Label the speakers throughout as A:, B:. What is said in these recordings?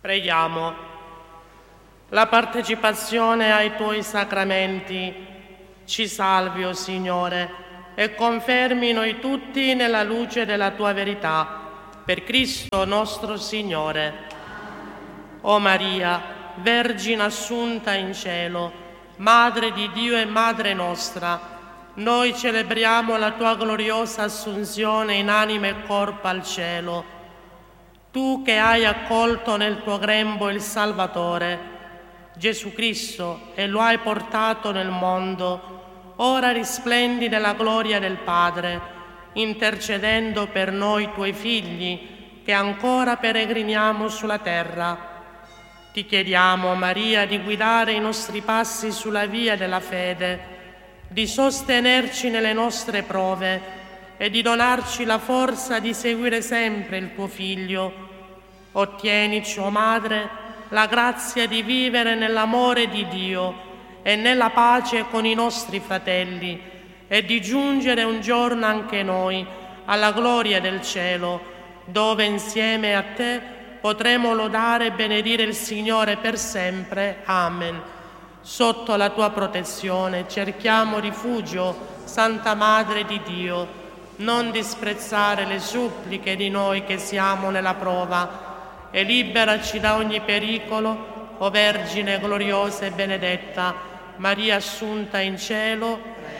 A: Preghiamo. La partecipazione ai Tuoi sacramenti ci salvi, o Signore, e confermi noi tutti nella luce della Tua verità. Per Cristo nostro Signore. O Maria, Vergine assunta in cielo, Madre di Dio e Madre nostra, noi celebriamo la Tua gloriosa assunzione in anima e corpo al cielo. Tu che hai accolto nel Tuo grembo il Salvatore, Gesù Cristo, e lo hai portato nel mondo, ora risplendi nella gloria del Padre, intercedendo per noi Tuoi figli, che ancora peregriniamo sulla terra. Ti chiediamo, Maria, di guidare i nostri passi sulla via della fede, di sostenerci nelle nostre prove e di donarci la forza di seguire sempre il Tuo Figlio. Ottienici, o Madre, la grazia di vivere nell'amore di Dio e nella pace con i nostri fratelli e di giungere un giorno anche noi alla gloria del cielo, dove insieme a Te potremo lodare e benedire il Signore per sempre. Amen. Sotto la Tua protezione cerchiamo rifugio, Santa Madre di Dio. Non disprezzare le suppliche di noi che siamo nella prova e liberaci da ogni pericolo, o Vergine gloriosa e benedetta, Maria assunta in cielo.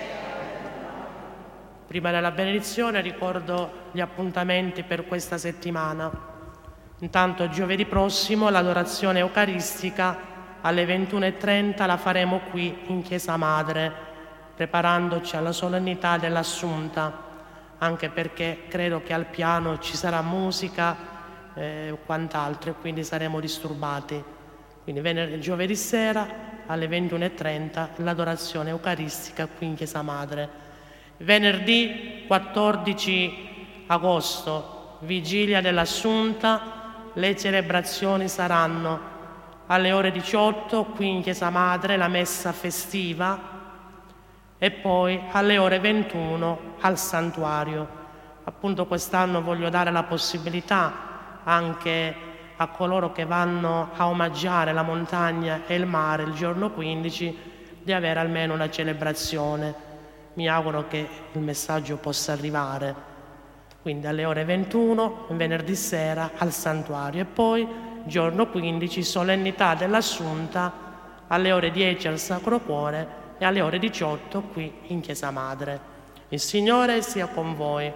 A: Prima della benedizione ricordo gli appuntamenti per questa settimana. Intanto giovedì prossimo l'adorazione eucaristica alle 21:30 la faremo qui in Chiesa Madre, preparandoci alla solennità dell'Assunta, anche perché credo che al piano ci sarà musica o quant'altro, e quindi saremo disturbati. Quindi giovedì sera alle 21:30 l'adorazione eucaristica qui in Chiesa Madre. Venerdì 14 agosto, vigilia dell'Assunta, le celebrazioni saranno alle ore 18 qui in Chiesa Madre, la messa festiva, e poi alle ore 21 al santuario. Appunto quest'anno voglio dare la possibilità anche a coloro che vanno a omaggiare la montagna e il mare il giorno 15 di avere almeno una celebrazione. Mi auguro che il messaggio possa arrivare. Quindi alle ore 21 venerdì sera al santuario, e poi giorno 15 solennità dell'Assunta alle ore 10 al Sacro Cuore e alle ore 18 qui in Chiesa Madre. Il Signore sia con voi.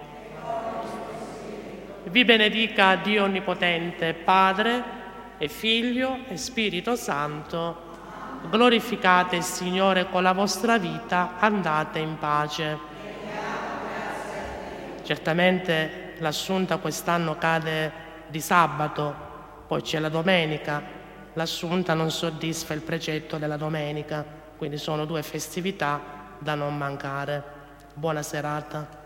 A: Vi benedica Dio Onnipotente, Padre e Figlio e Spirito Santo. Glorificate il Signore con la vostra vita, andate in pace. Certamente l'Assunta quest'anno cade di sabato, poi c'è la domenica. L'Assunta non soddisfa il precetto della domenica, quindi sono due festività da non mancare. Buona serata.